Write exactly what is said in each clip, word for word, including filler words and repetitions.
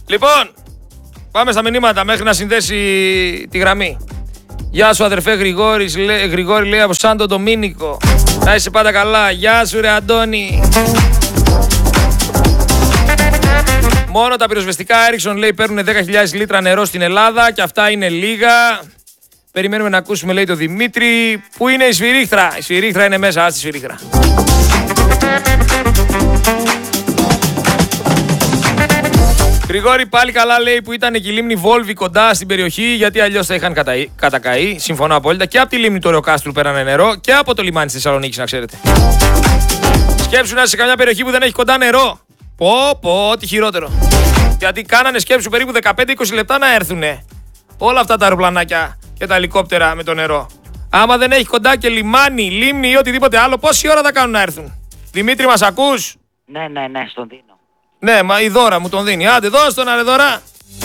Λοιπόν, πάμε στα μηνύματα μέχρι να συνδέσει τη γραμμή. Γεια σου αδερφέ Γρηγόρης, λέ, Γρηγόρη λέει από Σάντο Ντομίνικο. Να είσαι πάντα καλά. Γεια σου ρε Αντώνη. Μόνο τα πυροσβεστικά Ericsson λέει παίρνουν δέκα χιλιάδες λίτρα νερό στην Ελλάδα και αυτά είναι λίγα. Περιμένουμε να ακούσουμε λέει το Δημήτρη. Πού είναι η σφυρίχτρα? Η σφυρίχτρα είναι μέσα, ας τη σφυρίχτρα. Γρηγόρη, πάλι καλά λέει που ήταν και η λίμνη Βόλβη κοντά στην περιοχή, γιατί αλλιώς θα είχαν καταεί, κατακαεί. Συμφωνώ απόλυτα. Και από τη λίμνη του Ρεοκάστρου πέρανε νερό και από το λιμάνι της Θεσσαλονίκης, να ξέρετε. Σκέψου να είσαι σε καμιά περιοχή που δεν έχει κοντά νερό. Πω, πω, ό,τι χειρότερο. Γιατί κάνανε σκέψου περίπου δεκαπέντε με είκοσι λεπτά να έρθουνε όλα αυτά τα αεροπλανάκια και τα ελικόπτερα με το νερό. Άμα δεν έχει κοντά και λιμάνι, λίμνη ή οτιδήποτε άλλο, πόση ώρα θα κάνουν να έρθουν? Δημήτρη, μας ακούς? Ναι, ναι, ναι, στον δίνω. Ναι, μα η Δώρα μου τον δίνει. Άντε, δώσ' τον, αρε Δώρα.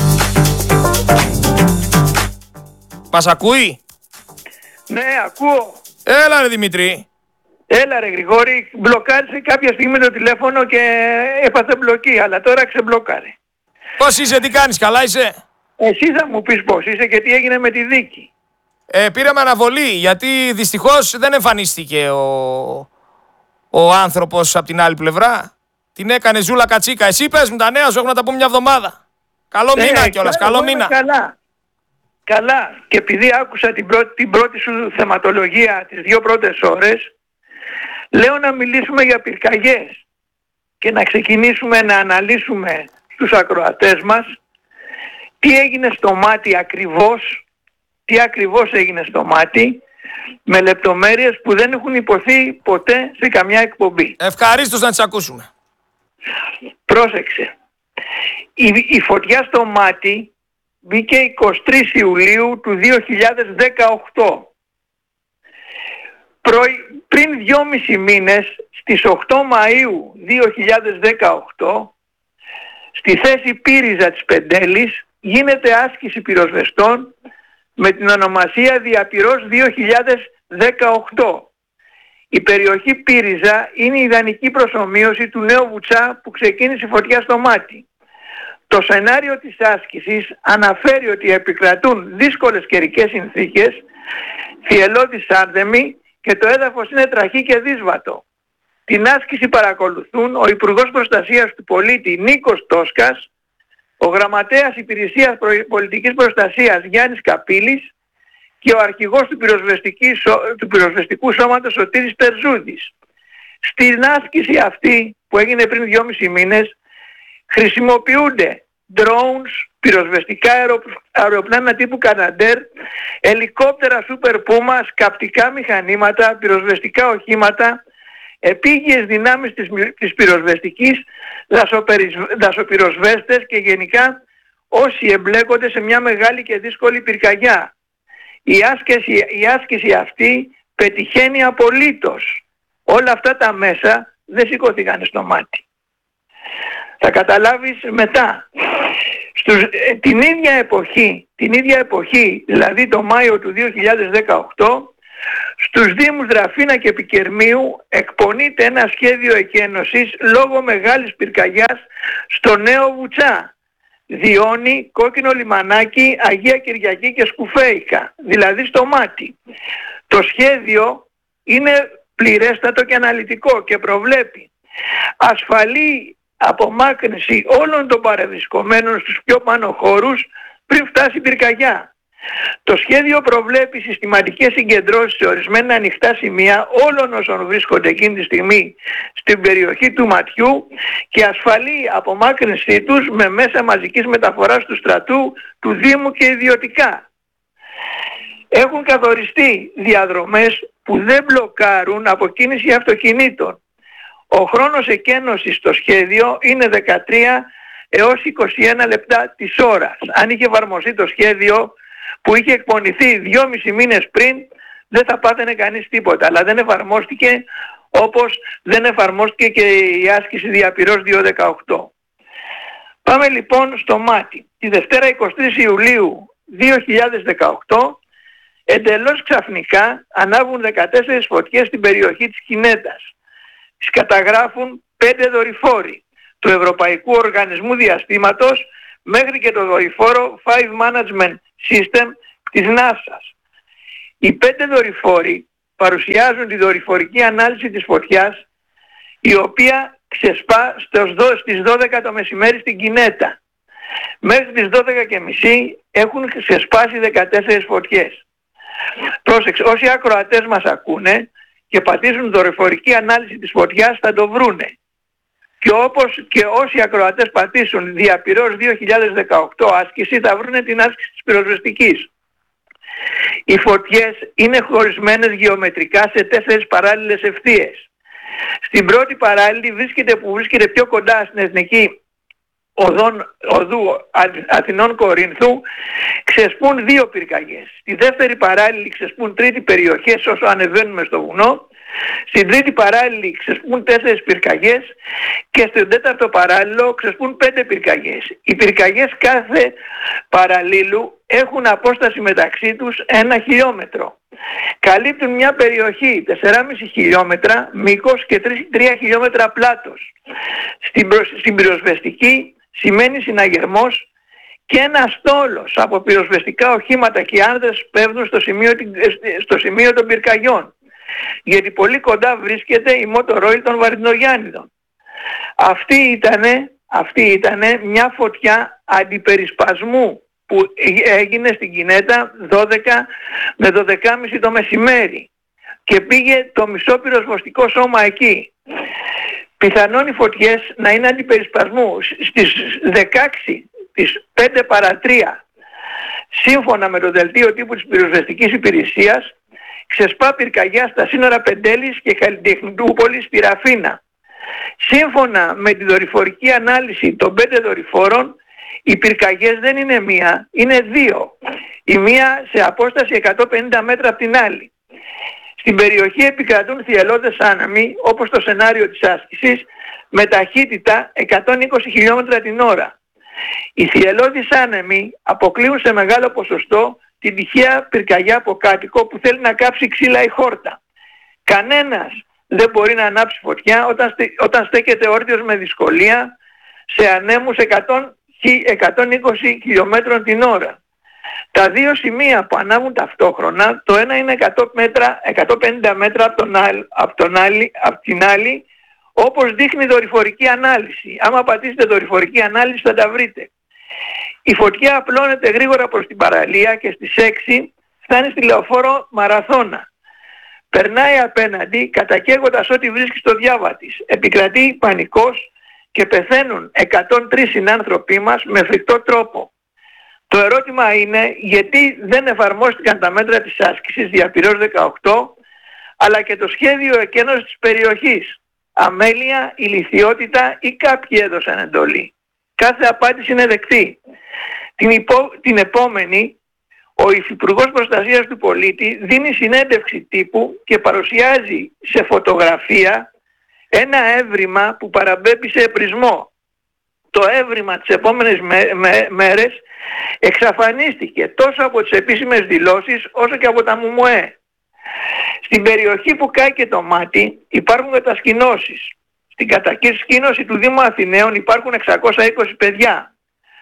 Μας ακούει? Ναι, ακούω. Έλα ρε Δημήτρη. Έλα ρε Γρηγόρη, μπλοκάρισε κάποια στιγμή το τηλέφωνο και έπαθε μπλοκή, αλλά τώρα ξεμπλοκάρε. Πώς είσαι, τι κάνεις, καλά είσαι? Εσύ θα μου πεις πώς είσαι και τι έγινε με τη δίκη. Ε, πήραμε αναβολή, γιατί δυστυχώς δεν εμφανίστηκε ο, ο άνθρωπος από την άλλη πλευρά. Την έκανε Ζούλα Κατσίκα. Εσύ πες μου τα νέα σου, έχω να τα πούμε μια εβδομάδα. Καλό ε, μήνα κιόλας, καλό μήνα. Καλά. Καλά. Και επειδή άκουσα την πρώτη, την πρώτη σου θεματολογία τις δύο πρώτες ώρες, λέω να μιλήσουμε για πυρκαγιές και να ξεκινήσουμε να αναλύσουμε στους ακροατές μας τι έγινε στο μάτι ακριβώς, τι ακριβώς έγινε στο μάτι, με λεπτομέρειες που δεν έχουν υποθεί ποτέ σε καμιά εκπομπή. Ευχαρίστως να τις ακούσουμε. Πρόσεξε. Η, η φωτιά στο μάτι μπήκε εικοστή τρίτη Ιουλίου του δύο χιλιάδες δεκαοκτώ. Προ, πριν δυόμισι μήνες, στις οκτώ Μαΐου δύο χιλιάδες δεκαοκτώ, στη θέση Πύριζα της Πεντέλης γίνεται άσκηση πυροσβεστών με την ονομασία Διαπυρός δύο χιλιάδες δεκαοκτώ. Η περιοχή Πύριζα είναι η ιδανική προσομοίωση του νέου Βουτσά που ξεκίνησε η φωτιά στο μάτι. Το σενάριο της άσκησης αναφέρει ότι επικρατούν δύσκολες καιρικές συνθήκες, θυελλώδης άρδεμοι και το έδαφος είναι τραχή και δύσβατο. Την άσκηση παρακολουθούν ο Υπουργός Προστασίας του Πολίτη Νίκος Τόσκας, ο Γραμματέας Υπηρεσίας Πολιτικής Προστασίας Γιάννης Καπίλης και ο Αρχηγός του, του Πυροσβεστικού Σώματος Σωτήρης Τερζούδης. Στην άσκηση αυτή που έγινε πριν δυόμισι μήνες χρησιμοποιούνται drones, πυροσβεστικά αεροπλάνα τύπου Καναντέρ, ελικόπτερα Super Puma, σκαπτικά μηχανήματα, πυροσβεστικά οχήματα, επίγειες δυνάμεις της, της πυροσβεστικής, δασοπυροσβέστες και γενικά όσοι εμπλέκονται σε μια μεγάλη και δύσκολη πυρκαγιά. Η άσκηση, η άσκηση αυτή πετυχαίνει απολύτως. Όλα αυτά τα μέσα δεν σηκώθηκαν στο μάτι. Θα καταλάβεις μετά. Στους, ε, την ίδια εποχή, την ίδια εποχή, δηλαδή το Μάιο του δύο χιλιάδες δεκαοκτώ, στους Δήμους Δραφίνα και Πικερμείου εκπονείται ένα σχέδιο εκένωσης λόγω μεγάλης πυρκαγιάς στο νέο Βουτσά. Διόνι, Κόκκινο Λιμανάκι, Αγία Κυριακή και Σκουφέικα, δηλαδή στο μάτι. Το σχέδιο είναι πληρέστατο και αναλυτικό και προβλέπει ασφαλή απομάκρυνση όλων των παρευρισκομένων στους πιο πάνω χώρους πριν φτάσει η πυρκαγιά. Το σχέδιο προβλέπει συστηματικές συγκεντρώσεις σε ορισμένα ανοιχτά σημεία όλων όσων βρίσκονται εκείνη τη στιγμή στην περιοχή του ματιού και ασφαλή απομάκρυνσή τους με μέσα μαζικής μεταφοράς του στρατού, του Δήμου και ιδιωτικά. Έχουν καθοριστεί διαδρομές που δεν μπλοκάρουν αποκίνηση αυτοκινήτων. Ο χρόνος εκένωσης στο σχέδιο είναι δεκατρία έως είκοσι ένα λεπτά της ώρας. Αν είχε εφαρμοστεί το σχέδιο που είχε εκπονηθεί δυόμισι μήνες πριν, δεν θα πάθαινε κανείς τίποτα. Αλλά δεν εφαρμόστηκε, όπως δεν εφαρμόστηκε και η άσκηση Διαπυρός δύο χιλιάδες δεκαοκτώ. Πάμε λοιπόν στο μάτι. Τη Δευτέρα εικοστή τρίτη Ιουλίου δύο χιλιάδες δεκαοκτώ, εντελώς ξαφνικά ανάβουν δεκατέσσερις φωτιές στην περιοχή της Κινέτας. Τις καταγράφουν πέντε δορυφόροι του Ευρωπαϊκού Οργανισμού Διαστήματος μέχρι και το δορυφόρο Five Management System της νάσα. Οι πέντε δορυφόροι παρουσιάζουν τη δορυφορική ανάλυση της φωτιάς, η οποία ξεσπά στις δώδεκα το μεσημέρι στην Κινέτα. Μέχρι τις δώδεκα και μισή έχουν ξεσπάσει δεκατέσσερις φωτιές. Πρόσεξε, όσοι ακροατές μας ακούνε και πατήσουν δορυφορική ανάλυση της φωτιάς θα το βρούνε. Και όπως και όσοι ακροατές πατήσουν διαπυρός δύο χιλιάδες δεκαοκτώ άσκηση θα βρούνε την άσκηση της πυροσβεστικής. Οι φωτιές είναι χωρισμένες γεωμετρικά σε τέσσερις παράλληλες ευθείες. Στην πρώτη παράλληλη βρίσκεται που βρίσκεται πιο κοντά στην εθνική οδόν, οδού Αθηνών Κορίνθου, ξεσπούν δύο πυρκαγιές. Στη δεύτερη παράλληλη ξεσπούν τρίτη περιοχές όσο ανεβαίνουμε στο βουνό. Στην τρίτη παράλληλη ξεσπούν τέσσερις πυρκαγιές και στον τέταρτο παράλληλο ξεσπούν πέντε πυρκαγιές. Οι πυρκαγιές κάθε παραλλήλου έχουν απόσταση μεταξύ τους ένα χιλιόμετρο. Καλύπτουν μια περιοχή τέσσερα κόμμα πέντε χιλιόμετρα μήκος και τρία χιλιόμετρα πλάτος. Στην, προ... στην πυροσβεστική σημαίνει συναγερμός και ένα στόλος από πυροσβεστικά οχήματα και άνδρες πέφτουν στο σημείο, στο σημείο των πυρκαγιών. Γιατί πολύ κοντά βρίσκεται η Motor Oil των Βαρδινογιάννηδων. Αυτή ήτανε, αυτή ήτανε μια φωτιά αντιπερισπασμού που έγινε στην Κινέτα δώδεκα με δώδεκα και μισή το μεσημέρι και πήγε το μισό πυροσβεστικό σώμα εκεί. Πιθανόν οι φωτιές να είναι αντιπερισπασμού. Στις δεκαέξι της πέντε παρά τρία, σύμφωνα με το δελτίο τύπου της πυροσβεστικής υπηρεσίας, ξεσπά πυρκαγιά στα σύνορα Πεντέλης και Καλλιτεχνητούπολης στη Ραφίνα. Σύμφωνα με τη δορυφορική ανάλυση των πέντε δορυφόρων, οι πυρκαγιές δεν είναι μία, είναι δύο. Η μία σε απόσταση εκατόν πενήντα μέτρα από την άλλη. Στην περιοχή επικρατούν θυελλώδες άνεμοι, όπως το σενάριο της άσκησης, με ταχύτητα εκατόν είκοσι χιλιόμετρα την ώρα. Οι θυελλώδεις άνεμοι αποκλείουν σε μεγάλο ποσοστό την τυχαία πυρκαγιά από κάτοικο που θέλει να κάψει ξύλα ή χόρτα. Κανένας δεν μπορεί να ανάψει φωτιά όταν, στε, όταν στέκεται όρθιος με δυσκολία σε ανέμους εκατόν είκοσι χιλιόμετρων την ώρα. Τα δύο σημεία που ανάβουν ταυτόχρονα, το ένα είναι εκατό μέτρα, εκατόν πενήντα μέτρα από, τον άλλη, από, τον άλλη, από την άλλη, όπως δείχνει η δορυφορική ανάλυση. Άμα πατήσετε δορυφορική ανάλυση θα τα βρείτε. Η φωτιά απλώνεται γρήγορα προς την παραλία και στις έξι φτάνει στη λεωφόρο Μαραθώνα. Περνάει απέναντι κατακαίγοντας ό,τι βρίσκει στο διάβα της. Επικρατεί πανικός και πεθαίνουν εκατόν τρεις συνάνθρωποι μας με φρικτό τρόπο. Το ερώτημα είναι γιατί δεν εφαρμόστηκαν τα μέτρα της άσκησης διαπυρός δεκαοκτώ, αλλά και το σχέδιο εκένωσης της περιοχής. Αμέλεια, ηλιθιότητα ή κάποιοι έδωσαν εντολή. Κάθε απάντηση είναι δεκτή. Την, υπό, την επόμενη, ο Υφυπουργός Προστασίας του Πολίτη δίνει συνέντευξη τύπου και παρουσιάζει σε φωτογραφία ένα έβριμα που παραμπέμπει σε επρισμό. Το έβριμα τις επόμενες με, με, μέρες εξαφανίστηκε τόσο από τις επίσημες δηλώσεις όσο και από τα ΜΟΜΟΕ. Στην περιοχή που κάει το μάτι υπάρχουν κατασκηνώσεις. Στην κατασκήνωση του Δήμου Αθηναίων υπάρχουν εξακόσια είκοσι παιδιά.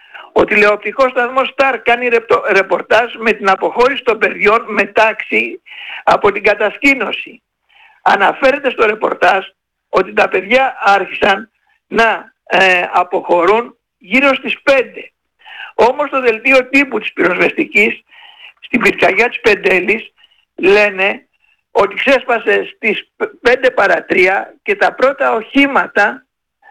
Ο τηλεοπτικός σταθμός Σταρ κάνει ρεπορτάζ με την αποχώρηση των παιδιών με τάξη από την κατασκήνωση. Αναφέρεται στο ρεπορτάζ ότι τα παιδιά άρχισαν να ε, αποχωρούν γύρω στις πέντε. Όμως το δελτίο τύπου της πυροσβεστικής στην πυρκαγιά της Πεντέλης λένε ότι ξέσπασε στις πέντε παρά τρία και τα πρώτα οχήματα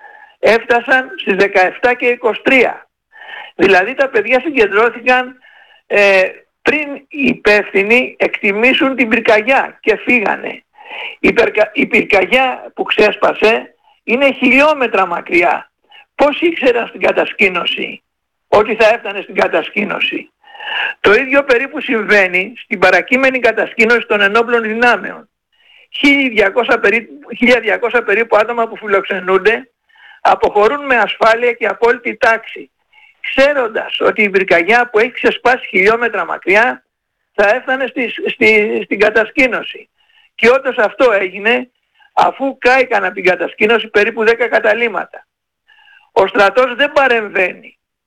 έφτασαν στις δεκαεπτά και είκοσι τρία. Δηλαδή τα παιδιά συγκεντρώθηκαν ε, πριν οι υπεύθυνοι εκτιμήσουν την πυρκαγιά και φύγανε. Η, πυρκα, η πυρκαγιά που ξέσπασε είναι χιλιόμετρα μακριά. Πώς ήξεραν στην κατασκήνωση ότι θα έφτανε στην κατασκήνωση? Το ίδιο περίπου συμβαίνει στην παρακείμενη κατασκήνωση των ενόπλων δυνάμεων. χίλια διακόσια περίπου, χίλια διακόσια περίπου άτομα που φιλοξενούνται αποχωρούν με ασφάλεια και απόλυτη τάξη, ξέροντας ότι η πυρκαγιά που έχει ξεσπάσει χιλιόμετρα μακριά θα έφτανε στη, στη, στην κατασκήνωση. Και όντως αυτό έγινε αφού κάηκαν από την κατασκήνωση περίπου δέκα καταλύματα. Ο στρατός δεν παρεμβαίνει.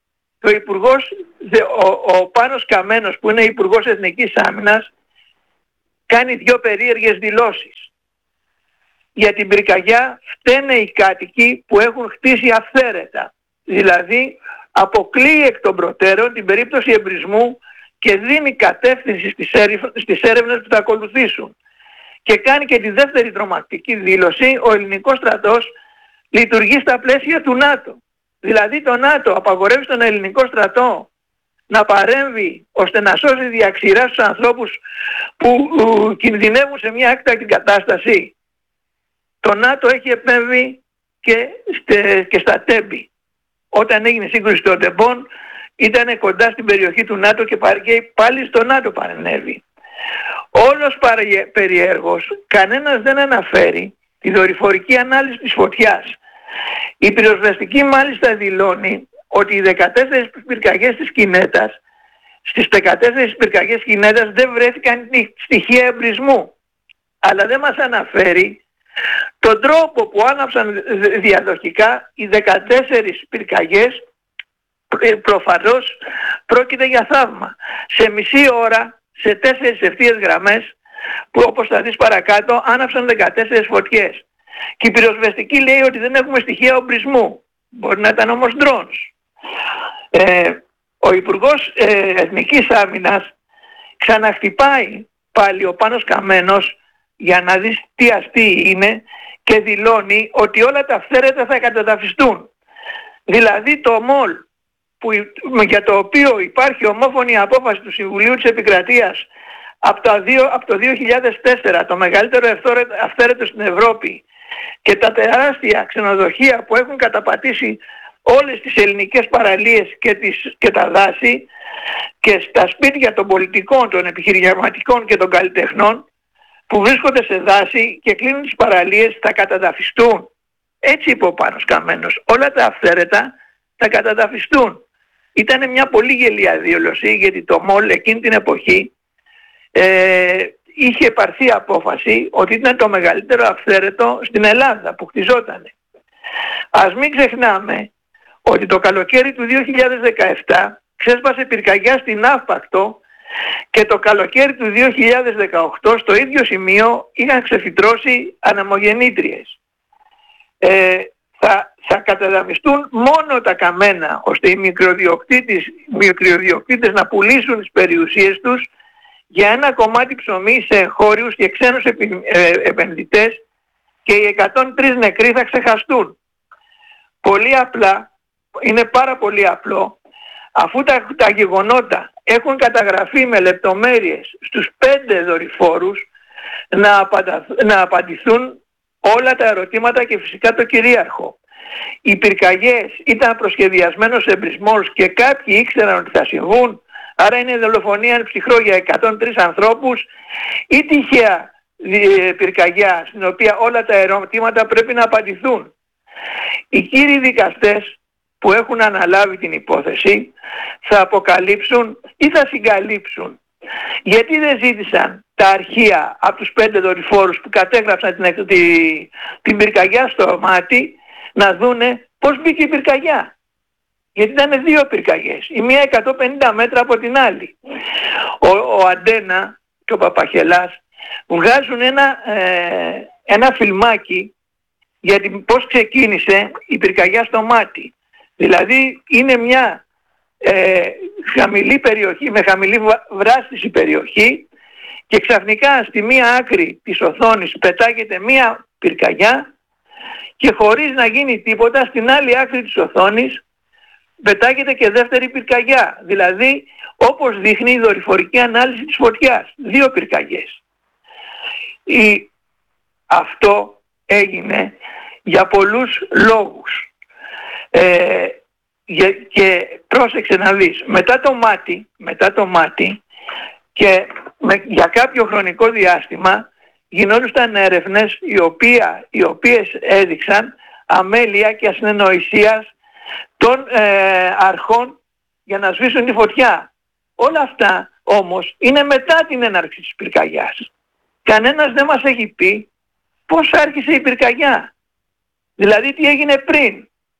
ο υπουργός, ο, ο Πάνος Καμένος που είναι υπουργός Εθνικής Άμυνας, κάνει δύο περίεργες δηλώσεις. Για την πυρκαγιά φταίνε οι κάτοικοι που έχουν χτίσει αυθαίρετα. Δηλαδή αποκλείει εκ των προτέρων την περίπτωση εμπρισμού και δίνει κατεύθυνση στις, έρευ... στις έρευνες που θα ακολουθήσουν. Και κάνει και τη δεύτερη τρομακτική δήλωση: ο ελληνικός στρατός λειτουργεί στα πλαίσια του ΝΑΤΟ. Δηλαδή το ΝΑΤΟ απαγορεύει στον ελληνικό στρατό να παρέμβει ώστε να σώσει διαξηρά στους ανθρώπους που ου, κινδυνεύουν σε μια έκτακτη κατάσταση. Το ΝΑΤΟ έχει επέμβει και, στε, και στα Τέμπη. Όταν έγινε σύγκρουση των Τεμπών ήταν κοντά στην περιοχή του ΝΑΤΟ και πάλι στο ΝΑΤΟ παρενέβη. Όλος περιέργως, κανένας δεν αναφέρει τη δορυφορική ανάλυση της φωτιάς. Η πυροσβεστική μάλιστα δηλώνει ότι οι δεκατέσσερις πυρκαγιές της Κινέτας, στις δεκατέσσερις πυρκαγιές της Κινέτας δεν βρέθηκαν στοιχεία εμπρισμού. Αλλά δεν μας αναφέρει τον τρόπο που άναψαν διαδοχικά οι δεκατέσσερις πυρκαγιές. Προφανώς πρόκειται για θαύμα. Σε μισή ώρα, σε τέσσερις ευθείες γραμμές, που όπως θα δεις παρακάτω, άναψαν δεκατέσσερις φωτιές. Και η πυροσβεστική λέει ότι δεν έχουμε στοιχεία ομπρισμού. Μπορεί να ήταν όμως drones. Ε, ο Υπουργός ε, Εθνικής Άμυνας ξαναχτυπάει πάλι ο Πάνος Καμένος για να δεις τι αστεί είναι και δηλώνει ότι όλα τα αυθαίρετα θα καταδαφιστούν. Δηλαδή το ΜΟΛ, που, για το οποίο υπάρχει ομόφωνη απόφαση του Συμβουλίου της Επικρατείας από το, δύο, από το δύο χιλιάδες τέσσερα, το μεγαλύτερο αυθαίρετο στην Ευρώπη, και τα τεράστια ξενοδοχεία που έχουν καταπατήσει όλες τις ελληνικές παραλίες και, τις, και τα δάση, και στα σπίτια των πολιτικών, των επιχειρηματικών και των καλλιτεχνών που βρίσκονται σε δάση και κλείνουν τις παραλίες, θα καταδαφιστούν. Έτσι είπε ο Πάνος Καμένος. Όλα τα αυθαίρετα θα καταδαφιστούν. Ήταν μια πολύ γελία δήλωση, γιατί το ΜΟΛ εκείνη την εποχή ε, είχε πάρθει απόφαση ότι ήταν το μεγαλύτερο αυθαίρετο στην Ελλάδα που χτιζότανε. Ας μην ξεχνάμε ότι το καλοκαίρι του δύο χιλιάδες δεκαεπτά ξέσπασε πυρκαγιά στην Αύπακτο και το καλοκαίρι του δύο χιλιάδες δεκαοκτώ στο ίδιο σημείο είχαν ξεφυτρώσει ανεμογεννήτριες. Ε, θα, θα καταδαφιστούν μόνο τα καμένα, ώστε οι μικροδιοκτήτες, μικροδιοκτήτες να πουλήσουν τις περιουσίες τους για ένα κομμάτι ψωμί σε εγχώριους και ξένους επι, ε, επενδυτές, και οι εκατόν τρεις νεκροί θα ξεχαστούν. Πολύ απλά, είναι πάρα πολύ απλό, αφού τα, τα γεγονότα έχουν καταγραφεί με λεπτομέρειες στους πέντε δορυφόρους, να, απαντα, να απαντηθούν όλα τα ερωτήματα και φυσικά το κυρίαρχο. Οι πυρκαγιές ήταν προσχεδιασμένος εμπρισμός και κάποιοι ήξεραν ότι θα συμβούν, άρα είναι δολοφονία ψυχρό για εκατόν τρεις ανθρώπους, ή τυχαία πυρκαγιά στην οποία όλα τα ερωτήματα πρέπει να απαντηθούν. Οι κύριοι δικαστές που έχουν αναλάβει την υπόθεση θα αποκαλύψουν ή θα συγκαλύψουν γιατί δεν ζήτησαν τα αρχεία από τους πέντε δορυφόρους που κατέγραψαν την, την, την πυρκαγιά στο μάτι, να δούνε πώς μπήκε η πυρκαγιά. Γιατί ήταν δύο πυρκαγιές, η μία εκατόν πενήντα μέτρα από την άλλη. Ο, ο Αντένα και ο Παπαχελάς βγάζουν ένα, ε, ένα φιλμάκι για την, πώς ξεκίνησε η πυρκαγιά στο μάτι. Δηλαδή είναι μια ε, χαμηλή περιοχή, με χαμηλή βράστηση περιοχή, και ξαφνικά στη μία άκρη της οθόνης πετάγεται μία πυρκαγιά και χωρίς να γίνει τίποτα στην άλλη άκρη της οθόνης πετάγεται και δεύτερη πυρκαγιά. Δηλαδή όπως δείχνει η δορυφορική ανάλυση της φωτιάς. Δύο πυρκαγιές. Η... Αυτό έγινε για πολλούς λόγους. Ε, και πρόσεξε να δεις, μετά το μάτι, μετά το μάτι και με, για κάποιο χρονικό διάστημα γινόντουσαν έρευνες οι, οποία, οι οποίες έδειξαν αμέλεια και ασυνεννοησίας των ε, αρχών για να σβήσουν τη φωτιά. Όλα αυτά όμως είναι μετά την έναρξη της πυρκαγιάς. Κανένας δεν μας έχει πει πώς άρχισε η πυρκαγιά. Δηλαδή τι έγινε πριν.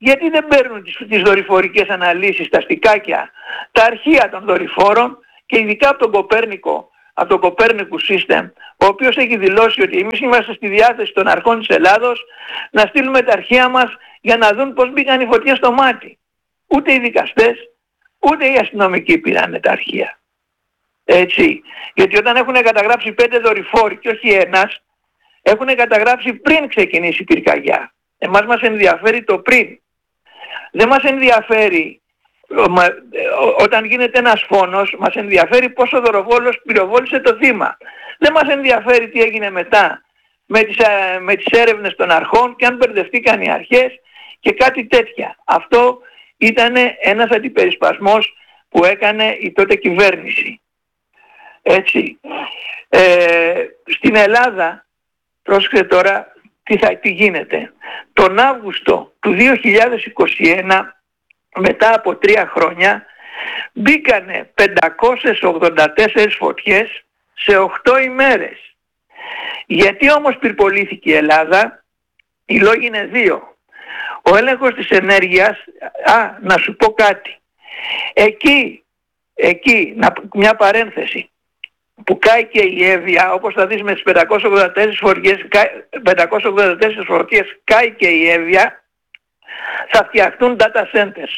γιατί δεν παίρνουν τις, τις δορυφορικές αναλύσεις, τα στικάκια, τα αρχεία των δορυφόρων και ειδικά από τον Κοπέρνικο, από το Κοπέρνικου System, ο οποίος έχει δηλώσει ότι εμείς είμαστε στη διάθεση των αρχών της Ελλάδος να στείλουμε τα αρχεία μας για να δουν πώς μπήκαν οι φωτιές στο μάτι. Ούτε οι δικαστές, ούτε οι αστυνομικοί πήραν τα αρχεία. Έτσι. Γιατί όταν έχουν καταγράψει πέντε δορυφόροι και όχι ένας, έχουν καταγράψει πριν ξεκινήσει η πυρκαγιά. Εμάς μας ενδιαφέρει το πριν. Δεν μας ενδιαφέρει όταν γίνεται ένας φόνος, μας ενδιαφέρει πώς ο δορυφόρος πυροβόλησε το θύμα. Δεν μας ενδιαφέρει τι έγινε μετά με τις, με τις έρευνες των αρχών και αν μπερδευτήκαν οι αρχές και κάτι τέτοια. Αυτό ήταν ένας αντιπερισπασμός που έκανε η τότε κυβέρνηση. Έτσι. Ε, στην Ελλάδα, πρόσεξε τώρα τι, θα, τι γίνεται. Τον Αύγουστο του δύο χιλιάδες είκοσι ένα, μετά από τρία χρόνια, μπήκανε πεντακόσιες ογδόντα τέσσερις φωτιές σε οκτώ ημέρες. Γιατί όμως πυρπολήθηκε η Ελλάδα? Οι λόγοι είναι δύο. Ο έλεγχος της ενέργειας, α, να σου πω κάτι. Εκεί, εκεί, μια παρένθεση, που κάει και η Εύβοια, όπως θα δεις με τις πεντακόσιες ογδόντα τέσσερις φορτιές, πεντακόσιες ογδόντα τέσσερις φορτιές κάει και η Εύβοια, θα φτιαχτούν data centers.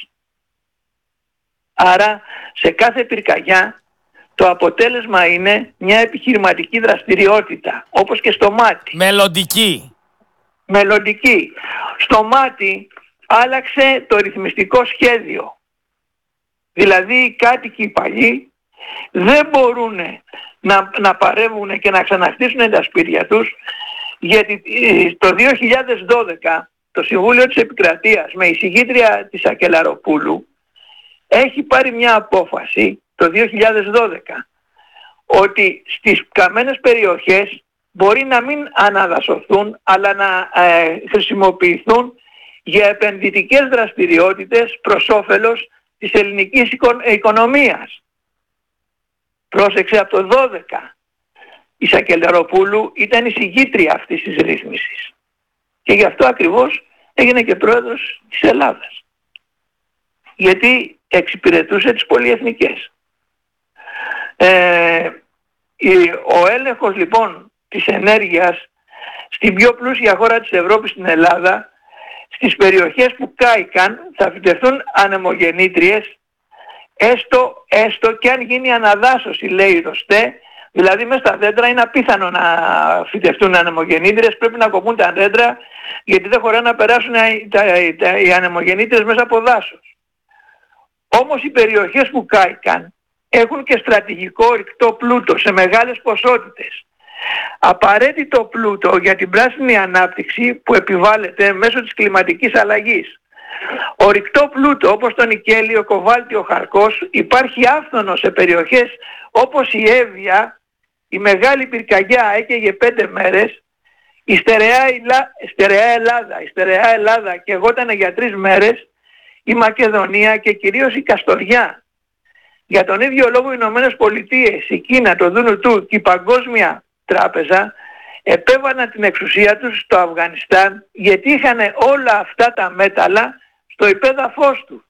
Άρα σε κάθε πυρκαγιά το αποτέλεσμα είναι μια επιχειρηματική δραστηριότητα, όπως και στο μάτι. Μελλοντική. Μελλοντική. Στο μάτι άλλαξε το ρυθμιστικό σχέδιο. Δηλαδή οι κάτοικοι παλιοί δεν μπορούν να, να παρεύουν και να ξαναχτίσουν τα σπίτια τους, γιατί το δύο χιλιάδες δώδεκα το Συμβούλιο της Επικρατείας με εισηγήτρια της Σακελαροπούλου έχει πάρει μια απόφαση το δύο χιλιάδες δώδεκα ότι στις καμένες περιοχές μπορεί να μην αναδασωθούν αλλά να ε, χρησιμοποιηθούν για επενδυτικές δραστηριότητες προς όφελος της ελληνικής οικο, οικονομίας. Πρόσεξε, από το δώδεκα η Σακελαροπούλου ήταν εισηγήτρια αυτής της ρύθμισης και γι' αυτό ακριβώς έγινε και πρόεδρος της Ελλάδας, γιατί εξυπηρετούσε τις πολυεθνικές. Ε, ο έλεγχος λοιπόν της ενέργειας στην πιο πλούσια χώρα της Ευρώπης, στην Ελλάδα, στις περιοχές που κάηκαν θα φυτευτούν ανεμογεννήτριες, έστω, έστω και αν γίνει αναδάσωση, λέει η ΡΟΣΤΕ, δηλαδή μέσα στα δέντρα είναι απίθανο να φυτευτούν ανεμογεννήτριες, πρέπει να κοπούν τα δέντρα γιατί δεν χωράει να περάσουν τα, τα, οι ανεμογεννήτριες μέσα από δάσος. Όμως οι περιοχές που κάηκαν έχουν και στρατηγικό ρηκτό πλούτο σε μεγάλες ποσότητες. Απαραίτητο πλούτο για την πράσινη ανάπτυξη που επιβάλλεται μέσω της κλιματικής αλλαγής. Ο ρηκτό πλούτο όπως το νικέλιο, ο κοβάλτιο, ο χαρκός υπάρχει άφθονο σε περιοχές όπως η Εύβοια. Η μεγάλη πυρκαγιά έκαιγε πέντε μέρες, η στερεά, Ιλα... στερεά Ελλάδα, η στερεά Ελλάδα και εγώτανε για τρεις μέρες, η Μακεδονία και κυρίως η Καστοριά. Για τον ίδιο λόγο οι Ηνωμένες Πολιτείες, η Κίνα, το Δούνου του και η Παγκόσμια Τράπεζα επέβαναν την εξουσία τους στο Αφγανιστάν γιατί είχαν όλα αυτά τα μέταλλα στο υπέδαφος του.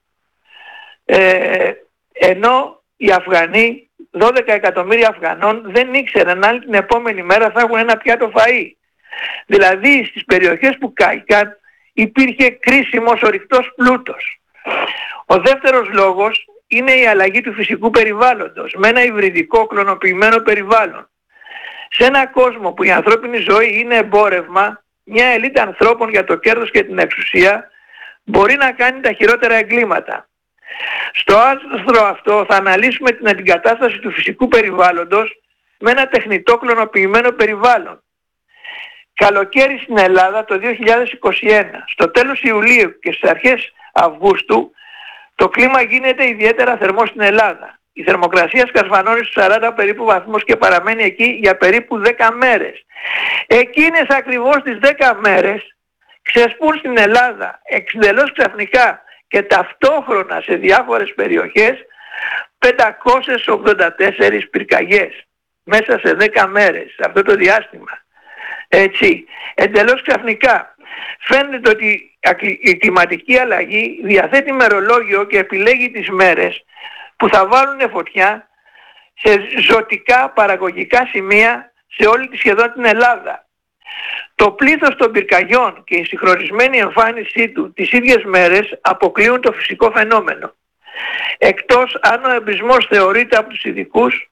Ε, ενώ οι Αφγανοί, δώδεκα εκατομμύρια Αφγανών, δεν ήξεραν αν την επόμενη μέρα θα έχουν ένα πιάτο φαΐ. Δηλαδή στις περιοχές που κάηκαν υπήρχε κρίσιμος ορυκτός πλούτος. Ο δεύτερος λόγος είναι η αλλαγή του φυσικού περιβάλλοντος με ένα υβριδικό κλωνοποιημένο περιβάλλον. Σε ένα κόσμο που η ανθρώπινη ζωή είναι εμπόρευμα, μια ελίτ ανθρώπων για το κέρδος και την εξουσία μπορεί να κάνει τα χειρότερα εγκλήματα. Στο άρθρο αυτό θα αναλύσουμε την αντικατάσταση του φυσικού περιβάλλοντος με ένα τεχνητό κλωνοποιημένο περιβάλλον. Καλοκαίρι στην Ελλάδα το δύο χιλιάδες είκοσι ένα. Στο τέλος Ιουλίου και στις αρχές Αυγούστου το κλίμα γίνεται ιδιαίτερα θερμό στην Ελλάδα. Η θερμοκρασία σκαρφανώνει στους σαράντα περίπου βαθμούς και παραμένει εκεί για περίπου δέκα μέρες. Εκείνες ακριβώς τις δέκα μέρες ξεσπούν στην Ελλάδα εξδελώς ξαφνικά και ταυτόχρονα σε διάφορες περιοχές πεντακόσιες ογδόντα τέσσερις πυρκαγιές μέσα σε δέκα μέρες, σε αυτό το διάστημα. Έτσι, εντελώς ξαφνικά. Φαίνεται ότι η κλιματική αλλαγή διαθέτει μερολόγιο και επιλέγει τις μέρες που θα βάλουν φωτιά σε ζωτικά παραγωγικά σημεία σε όλη τη σχεδόν την Ελλάδα. Το πλήθος των πυρκαγιών και η συγχρονισμένη εμφάνισή του τις ίδιες μέρες αποκλείουν το φυσικό φαινόμενο. Εκτός αν ο εμπρισμός θεωρείται από τους ειδικούς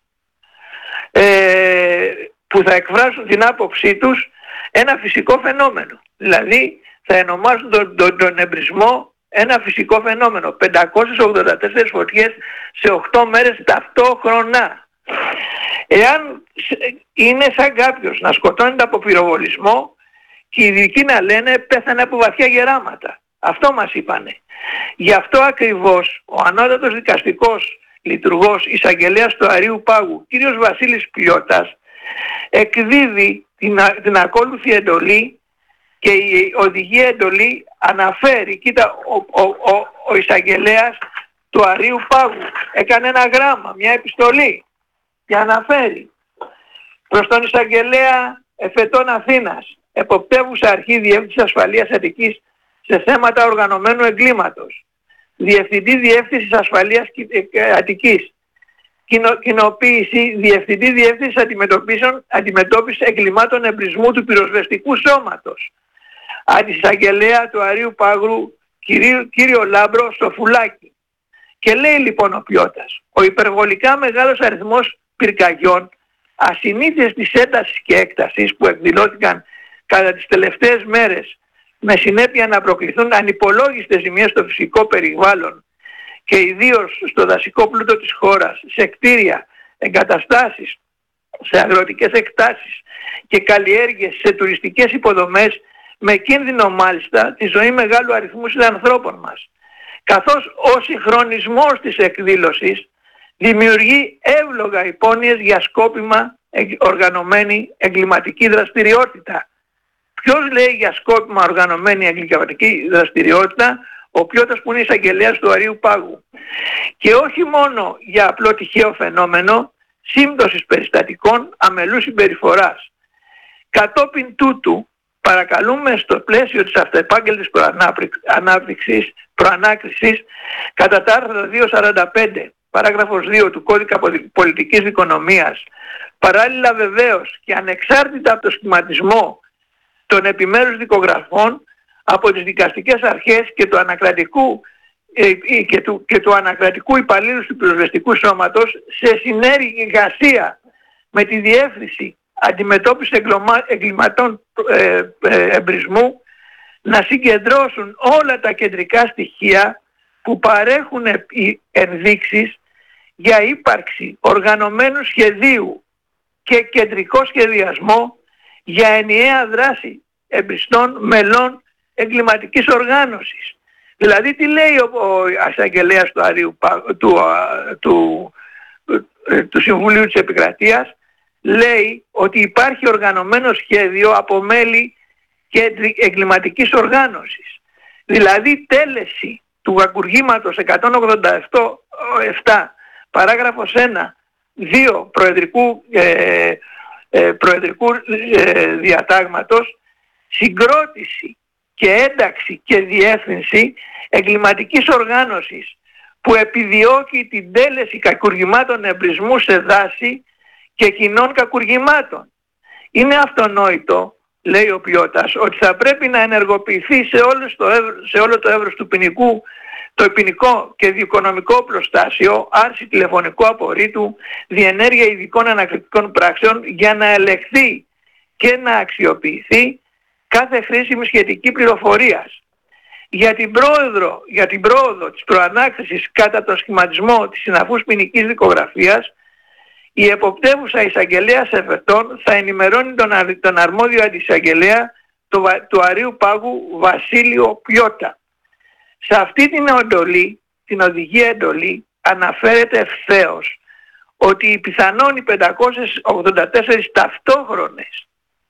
ε, που θα εκφράσουν την άποψή τους ένα φυσικό φαινόμενο. Δηλαδή θα ονομάσουν τον, τον, τον εμπρισμό ένα φυσικό φαινόμενο. πεντακόσιες ογδόντα τέσσερις φωτιές σε οκτώ μέρες ταυτόχρονα. Εάν είναι σαν κάποιος να σκοτώνεται από πυροβολισμό και οι ειδικοί να λένε πέθανε από βαθιά γεράματα. Αυτό μας είπανε. Γι' αυτό ακριβώς ο ανώτατος δικαστικός λειτουργός εισαγγελέας του Αρείου Πάγου, κύριος Βασίλης Πιώτας, εκδίδει την, την ακόλουθη εντολή και η οδηγία εντολή αναφέρει, κοίτα, ο, ο, ο, ο εισαγγελέας του Αρείου Πάγου έκανε ένα γράμμα, μια επιστολή και αναφέρει προς τον εισαγγελέα Εφετών Αθήνας, εποπτεύουσα αρχή Διεύθυνσης Ασφαλείας Αττικής σε θέματα οργανωμένου εγκλήματος, Διευθυντή Διεύθυνσης Ασφαλείας Αττικής, κοινο, κοινοποίηση Διευθυντή Διεύθυνσης Αντιμετώπισης Εγκλημάτων Εμπρισμού του Πυροσβεστικού Σώματος, αντισαγγελέα του Αρείου Πάγου, κύριο, κύριο Λάμπρο στο Φουλάκι. Και λέει λοιπόν ο Πιώτας, ο υπερβολικά μεγάλος αριθμός πυρκαγιών, ασυνήθειες της έντασης και έκτασης που εκδηλώθηκαν κατά τις τελευταίες μέρες, με συνέπεια να προκληθούν ανυπολόγιστες ζημιές στο φυσικό περιβάλλον και ιδίως στο δασικό πλούτο της χώρας, σε κτίρια, εγκαταστάσεις, σε αγροτικές εκτάσεις και καλλιέργειες, σε τουριστικές υποδομές, με κίνδυνο μάλιστα τη ζωή μεγάλου αριθμού συνανθρώπων μας. Καθώς ο συγχρονισμός της εκδήλωσης δημιουργεί εύλογα υπόνοιες για σκόπιμα οργανωμένη εγκληματική δραστηριότητα. Ποιος λέει για σκόπιμα οργανωμένη εγκληματική δραστηριότητα? Ο Πιώτας που είναι εισαγγελέας του Αρείου Πάγου. Και όχι μόνο για απλό τυχαίο φαινόμενο σύμπτωσης περιστατικών αμελούς συμπεριφοράς. Κατόπιν τούτου παρακαλούμε στο πλαίσιο της αυτοεπάγγελτης προανάπτυξης, προανάκρισης κατά τα άρθρα διακόσια σαράντα πέντε παράγραφος δύο του Κώδικα Πολιτικής Δικονομίας, παράλληλα βεβαίως και ανεξάρτητα από το σχηματισμό των επιμέρους δικογραφών από τις δικαστικές αρχές και του ανακρατικού, ε, και του, και του ανακρατικού υπαλλήλου του πυροσβεστικού σώματος, σε συνεργασία με τη Διεύθυνση Αντιμετώπισης Εγκληματών ε, ε, Εμπρισμού, να συγκεντρώσουν όλα τα κεντρικά στοιχεία που παρέχουν ενδείξεις για ύπαρξη οργανωμένου σχεδίου και κεντρικό σχεδιασμό για ενιαία δράση εμπριστών μελών εγκληματικής οργάνωσης. Δηλαδή τι λέει ο, ο εισαγγελέας του, Αρείου, του, του, του, του Συμβουλίου της Επικρατείας? Λέει ότι υπάρχει οργανωμένο σχέδιο από μέλη και εγκληματικής οργάνωσης. Δηλαδή τέλεση του κακουργήματος εκατόν ογδόντα επτά παράγραφος ένα δύο προεδρικού, ε, ε, προεδρικού ε, διατάγματος, συγκρότηση και ένταξη και διεύθυνση εγκληματικής οργάνωσης που επιδιώκει την τέλεση κακουργημάτων εμπρισμού σε δάση και κοινών κακουργημάτων. Είναι αυτονόητο, λέει ο Πιώτας, ότι θα πρέπει να ενεργοποιηθεί σε όλο το εύρος, σε όλο το εύρος του ποινικού, το ποινικό και δικονομικό προστάσιο, άρση τηλεφωνικού απορρίτου, διενέργεια ειδικών ανακριτικών πράξεων για να ελεγχθεί και να αξιοποιηθεί κάθε χρήσιμη σχετική πληροφορίας. Για την, πρόεδρο, για την πρόοδο της προανάκρισης κατά τον σχηματισμό της συναφούς ποινικής δικογραφίας, η εποπτεύουσα εισαγγελέας Εφετών θα ενημερώνει τον, αρ, τον αρμόδιο αντισαγγελέα του, του Αρείου Πάγου Βασίλειο Πιώτα. Σε αυτή την εντολή, την οδηγία εντολή, αναφέρεται ευθέως ότι οι πιθανόν οι πεντακόσιες ογδόντα τέσσερις ταυτόχρονες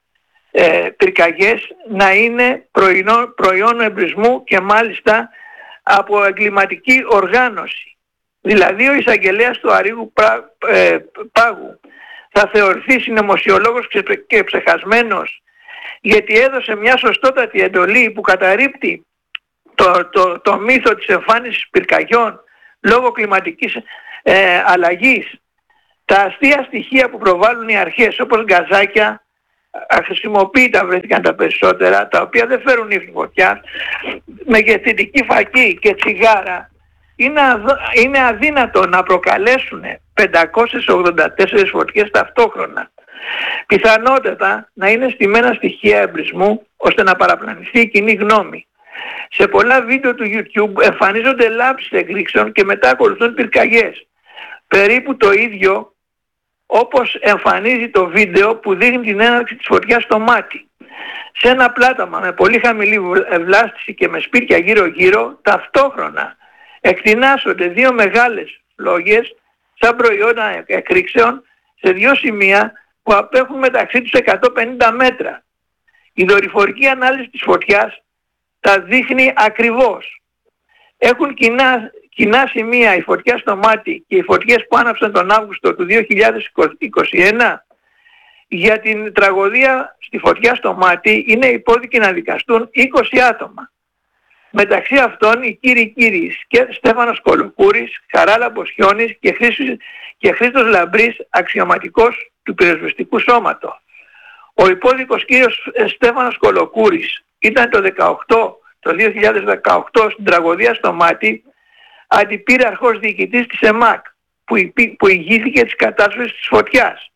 ε, πυρκαγιές να είναι προϊόν, προϊόν εμπρισμού και μάλιστα από εγκληματική οργάνωση. Δηλαδή ο εισαγγελέας του Αρείου Πάγου θα θεωρηθεί συνωμοσιολόγος και ψεχασμένος γιατί έδωσε μια σωστότατη εντολή που καταρρίπτει το, το, το μύθο της εμφάνισης πυρκαγιών λόγω κλιματικής ε, αλλαγής. Τα αστεία στοιχεία που προβάλλουν οι αρχές όπως γκαζάκια, αχρησιμοποιητά βρέθηκαν τα περισσότερα, τα οποία δεν φέρουν ίχνη φωτιάς, μεγεθυντική φακή και τσιγάρα, είναι, αδ, είναι αδύνατο να προκαλέσουν πεντακόσιες ογδόντα τέσσερις φωτιές ταυτόχρονα. Πιθανότατα να είναι στημένα στοιχεία εμπρισμού ώστε να παραπλανηθεί η κοινή γνώμη. Σε πολλά βίντεο του YouTube εμφανίζονται λάμψεις εκρήξεων και μετά ακολουθούν πυρκαγιές. Περίπου το ίδιο όπως εμφανίζει το βίντεο που δείχνει την έναρξη της φωτιάς στο μάτι. Σε ένα πλάταμα με πολύ χαμηλή βλάστηση και με σπίτια γύρω γύρω, ταυτόχρονα εκτινάσσονται δύο μεγάλες φλόγες σαν προϊόντα εκρήξεων σε δύο σημεία που απέχουν μεταξύ τους εκατόν πενήντα μέτρα. Η δορυφορική ανάλυση της φωτιάς τα δείχνει ακριβώς. Έχουν κοινά, κοινά σημεία η φωτιά στο μάτι και οι φωτιές που άναψαν τον Αύγουστο του δύο χιλιάδες είκοσι ένα. Για την τραγωδία στη φωτιά στο μάτι είναι υπόδικοι να δικαστούν είκοσι άτομα. Μεταξύ αυτών οι κύριοι κύριοι Στέφανος Κολοκούρης, Χαράλαμπος Χιώνης και, Χρήστος, και Χρήστος Λαμπρής, αξιωματικός του πυροσβεστικού σώματος. Ο υπόδικος κύριος Στέφανος Κολοκούρης ήταν το, δεκαοκτώ, το δύο χιλιάδες δεκαοκτώ στην τραγωδία στο μάτι αντιπύραρχος διοικητής της ΕΜΑΚ που, υπή, που ηγήθηκε της κατάσβεσης της φωτιάς.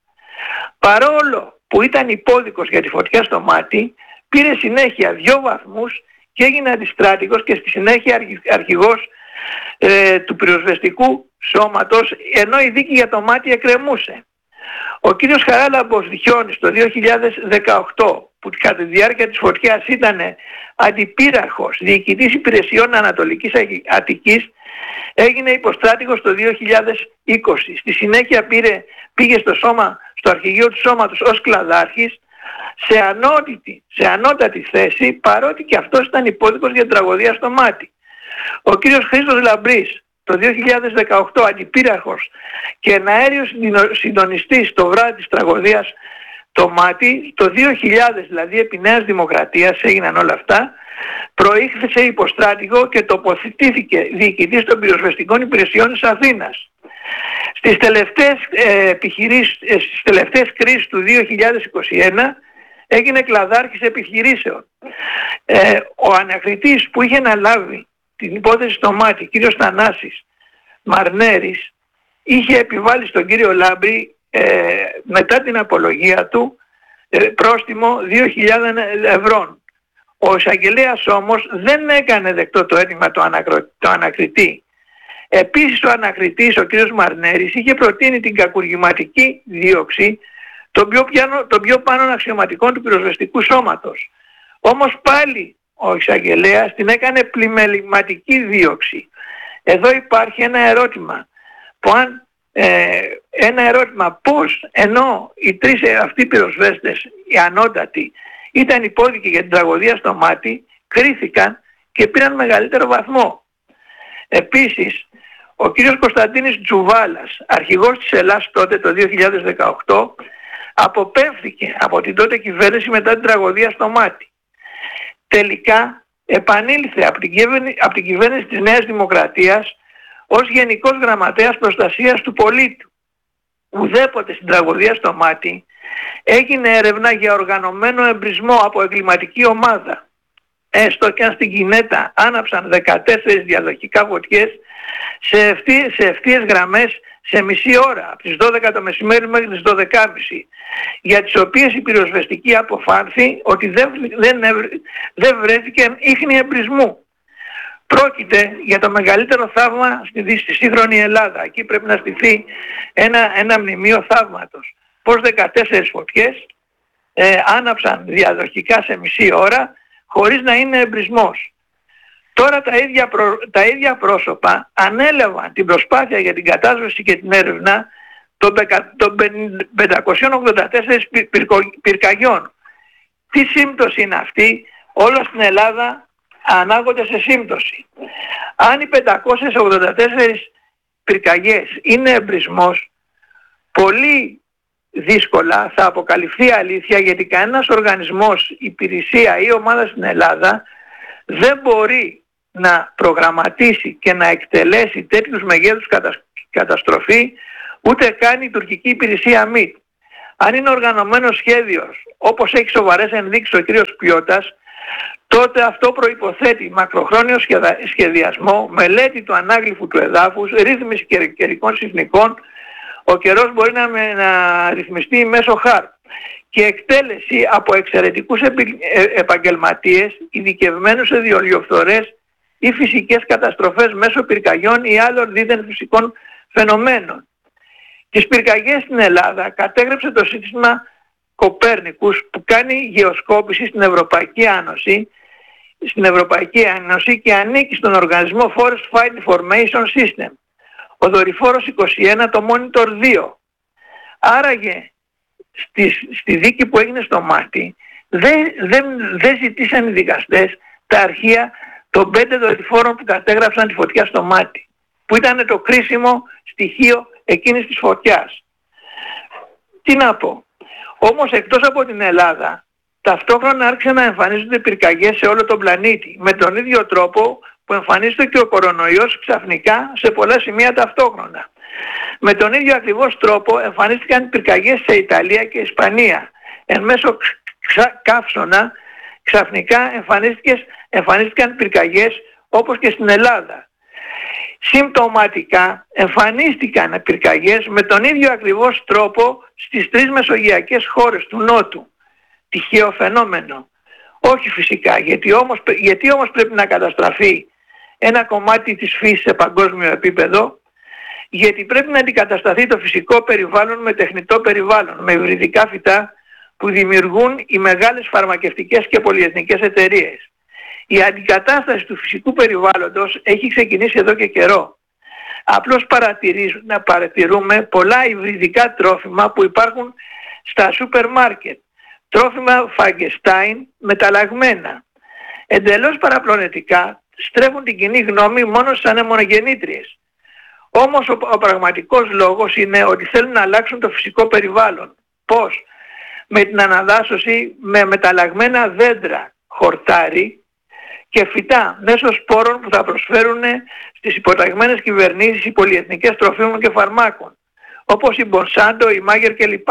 Παρόλο που ήταν υπόδικος για τη φωτιά στο μάτι, πήρε συνέχεια δύο βαθμούς και έγινε αντιστράτηγος και στη συνέχεια αρχηγός ε, του πυροσβεστικού σώματος, ενώ η δίκη για το μάτι εκκρεμούσε. Ο κύριος Χαράλαμπος Χιώνης το δύο χιλιάδες δεκαοκτώ, που κατά τη διάρκεια της φωτιάς ήταν αντιπύραρχος διοικητής υπηρεσιών Ανατολικής Αττικής, έγινε υποστράτηγος το δύο χιλιάδες είκοσι. Στη συνέχεια πήρε, πήγε στο, σώμα, στο αρχηγείο του σώματος ως κλαδάρχης σε, ανώτητη, σε ανώτατη θέση, παρότι και αυτός ήταν υπόδικος για την τραγωδία στο μάτι. Ο κύριος Χρήστος Λαμπρής το δύο χιλιάδες δεκαοκτώ αντιπύραρχος και εναέριος συντονιστής το βράδυ της τραγωδίας το μάτι, το δύο χιλιάδες δηλαδή επί Νέας Δημοκρατίας έγιναν όλα αυτά, προήχθησε υποστράτηγο και τοποθετήθηκε διοικητής των πυροσβεστικών υπηρεσιών της Αθήνας. Στις τελευταίες, ε, επιχειρήσεις, ε, στις τελευταίες κρίσεις του δύο χιλιάδες είκοσι ένα έγινε κλαδάρχης επιχειρήσεων. Ε, ο ανακριτής που είχε αναλάβει την υπόθεση στο μάτι, κύριος Θανάσης Μαρνέρης, είχε επιβάλει στον κύριο Λάμπρη ε, μετά την απολογία του ε, πρόστιμο δύο χιλιάδες ευρώ. Ο εισαγγελέας όμως δεν έκανε δεκτό το αίτημα του ανακρο... το ανακριτή. Επίσης ο ανακριτής, ο κύριος Μαρνέρης, είχε προτείνει την κακουργηματική δίωξη των πιο, πιάνω, των πιο πάνω αξιωματικών του πυροσβεστικού σώματος. Όμως πάλι ο εισαγγελέας την έκανε πλημεληματική δίωξη. Εδώ υπάρχει ένα ερώτημα. Που αν, ε, ένα ερώτημα πώς, ενώ οι τρεις αυτοί πυροσβέστες, οι ανώτατοι, ήταν υπόδικοι για την τραγωδία στο μάτι, κρίθηκαν και πήραν μεγαλύτερο βαθμό. Επίσης, ο κύριος Κωνσταντίνης Τζουβάλας, αρχηγός της Ελλάς τότε το δύο χιλιάδες δεκαοκτώ, αποπέμφθηκε από την τότε κυβέρνηση μετά την τραγωδία στο μάτι. Τελικά επανήλθε από την, κυβέρνηση, από την κυβέρνηση της Νέας Δημοκρατίας ως Γενικός Γραμματέας Προστασίας του Πολίτου. Ουδέποτε στην τραγωδία στο μάτι έγινε έρευνα για οργανωμένο εμπρισμό από εγκληματική ομάδα. Έστω και αν στην Κινέτα άναψαν δεκατέσσερις διαδοχικά φωτιές σε, ευθύ, σε ευθείες γραμμές σε μισή ώρα, από τις δώδεκα το μεσημέρι μέχρι τις δώδεκα και μισή, για τις οποίες η πυροσβεστική αποφάνθη ότι δεν, δεν, δεν βρέθηκε ίχνη εμπρισμού. Πρόκειται για το μεγαλύτερο θαύμα στη, στη σύγχρονη Ελλάδα. Εκεί πρέπει να στηθεί ένα, ένα μνημείο θαύματος. Πως δεκατέσσερις φωτιές ε, άναψαν διαδοχικά σε μισή ώρα χωρίς να είναι εμπρισμός. Τώρα τα ίδια, προ, τα ίδια πρόσωπα ανέλαβαν την προσπάθεια για την κατάσβεση και την έρευνα των πεντακόσιων ογδόντα τέσσερα πυρκο, πυρκαγιών. Τι σύμπτωση είναι αυτή? Όλα στην Ελλάδα ανάγονται σε σύμπτωση. Αν οι πεντακόσιες ογδόντα τέσσερις πυρκαγιές είναι εμπρισμός, πολλοί δύσκολα θα αποκαλυφθεί αλήθεια, γιατί κανένας οργανισμός, υπηρεσία ή ομάδα στην Ελλάδα δεν μπορεί να προγραμματίσει και να εκτελέσει τέτοιους μεγέθους καταστροφή, ούτε καν η τουρκική υπηρεσία ΜΙΤ. Αν είναι οργανωμένο σχέδιο, όπως έχει σοβαρές ενδείξεις ο κ. Πιώτας, τότε αυτό προϋποθέτει μακροχρόνιο σχεδιασμό, μελέτη του ανάγλυφου του εδάφους, ρύθμιση καιρικών συνθηκών. Ο καιρός μπορεί να, να ρυθμιστεί μέσω χάρ και εκτέλεση από εξαιρετικούς επι, ε, επαγγελματίες ειδικευμένους σε διολιοφθορές ή φυσικές καταστροφές μέσω πυρκαγιών ή άλλων δίθεν φυσικών φαινομένων. Τις πυρκαγιές στην Ελλάδα κατέγραψε το σύστημα Κοπέρνικους, που κάνει γεωσκόπηση στην Ευρωπαϊκή Ένωση, στην Ευρωπαϊκή Ένωση και ανήκει στον οργανισμό Forest Fire Information System. Ο δορυφόρος είκοσι ένα, το Monitor δύο. Άραγε στη, στη δίκη που έγινε στο Μάρτι δεν, δεν, δεν ζητήσαν οι δικαστές τα αρχεία των πέντε δορυφόρων που κατέγραψαν τη φωτιά στο Μάρτι, που ήταν το κρίσιμο στοιχείο εκείνης της φωτιάς. Τι να πω. Όμως εκτός από την Ελλάδα, ταυτόχρονα άρχισε να εμφανίζονται πυρκαγιές σε όλο τον πλανήτη, με τον ίδιο τρόπο που εμφανίζεται και ο κορονοϊός ξαφνικά σε πολλά σημεία ταυτόχρονα. Με τον ίδιο ακριβώς τρόπο εμφανίστηκαν πυρκαγιές σε Ιταλία και Ισπανία. Εν μέσω ξα... καύσωνα ξαφνικά εμφανίστηκαν πυρκαγιές όπως και στην Ελλάδα. Συμπτωματικά εμφανίστηκαν πυρκαγιές με τον ίδιο ακριβώς τρόπο στις τρεις μεσογειακές χώρες του Νότου. Τυχαίο φαινόμενο? Όχι φυσικά, γιατί όμως, γιατί όμως πρέπει να καταστραφεί ένα κομμάτι της φύσης σε παγκόσμιο επίπεδο? Γιατί πρέπει να αντικατασταθεί το φυσικό περιβάλλον με τεχνητό περιβάλλον, με υβριδικά φυτά που δημιουργούν οι μεγάλες φαρμακευτικές και πολυεθνικές εταιρείες. Η αντικατάσταση του φυσικού περιβάλλοντος έχει ξεκινήσει εδώ και καιρό. Απλώς να παρατηρούμε πολλά υβριδικά τρόφιμα που υπάρχουν στα σούπερ μάρκετ. Τρόφιμα Φραγκεστάιν μεταλλαγμένα. Εντελώς παραπλανητικά στρέφουν την κοινή γνώμη μόνο στις ανεμογεννήτριες. Όμως ο, ο πραγματικός λόγος είναι ότι θέλουν να αλλάξουν το φυσικό περιβάλλον. Πώς? Με την αναδάσωση με μεταλλαγμένα δέντρα, χορτάρι και φυτά μέσω σπόρων που θα προσφέρουν στις υποταγμένες κυβερνήσεις οι πολυεθνικές τροφίμων και φαρμάκων, όπως η Μπονσάντο, η Μάγερ κλπ.